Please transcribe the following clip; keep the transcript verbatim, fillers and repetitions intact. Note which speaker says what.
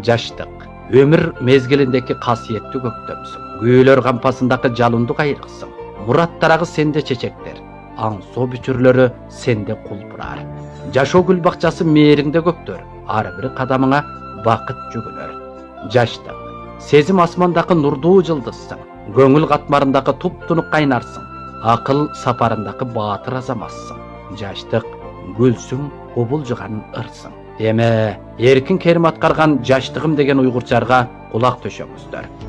Speaker 1: Жаштык. Өмір мезгилиндеки касиеттүү көктөмсүң. Күйөлөр кампасындагы жалындык айрыксың. Мураттарагы сенде чечектер. Аң соо бүчүрлөрү сенде кулпурар. Жашоо гүл бакчасы мээриңде көктөр. Ар бир кадамыңа бакыт жүгүнөр. Жаштык. Сезим асмандагы нурдуу жылдызсың. Көңүл катмарындагы туп-тунук кайнарсың. Акыл сапарындагы баатыр азаматсың. Жаштык. Гүлсүң, кубулжуган ырсың. Эме, эркин керим аткарган жаштыгым деген уйгурчарга кулак төшөңүздөр.